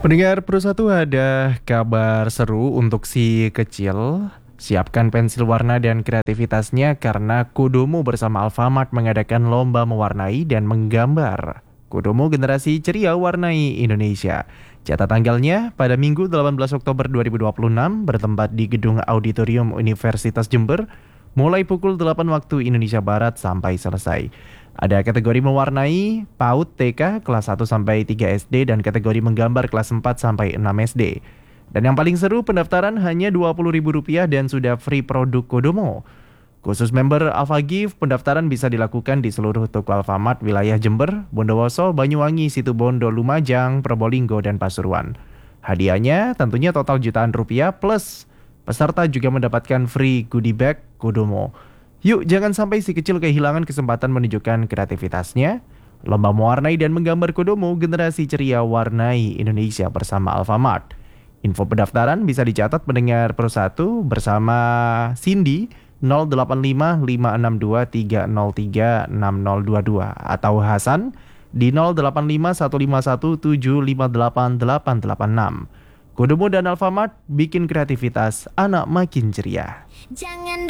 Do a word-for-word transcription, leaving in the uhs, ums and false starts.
Pendengar Pro satu, ada kabar seru untuk si kecil. Siapkan pensil warna dan kreativitasnya karena Kodomo bersama Alfamart mengadakan lomba mewarnai dan menggambar. Kodomo generasi ceria warnai Indonesia. Catat tanggalnya pada Minggu delapan belas Oktober dua ribu dua puluh enam bertempat di Gedung Auditorium Universitas Jember mulai pukul delapan waktu Indonesia Barat sampai selesai. Ada kategori mewarnai PAUD T K kelas satu sampai tiga S D dan kategori menggambar kelas empat sampai enam S D. Dan yang paling seru, pendaftaran hanya dua puluh ribu rupiah dan sudah free produk Kodomo. Khusus member AlfaGift, pendaftaran bisa dilakukan di seluruh toko Alfamart wilayah Jember, Bondowoso, Banyuwangi, Situbondo, Lumajang, Probolinggo, dan Pasuruan. Hadiahnya tentunya total jutaan rupiah plus peserta juga mendapatkan free goodie bag Kodomo. Yuk, jangan sampai si kecil kehilangan kesempatan menunjukkan kreativitasnya. Lomba mewarnai dan menggambar Kodomo, generasi ceria warnai Indonesia bersama Alfamart. Info pendaftaran bisa dicatat pendengar Pro satu bersama Cindy nol delapan lima lima enam dua tiga nol tiga enam nol dua dua atau Hasan di nol delapan lima satu lima satu tujuh lima delapan delapan delapan enam. Kodomo dan Alfamart bikin kreativitas anak makin ceria. Jangan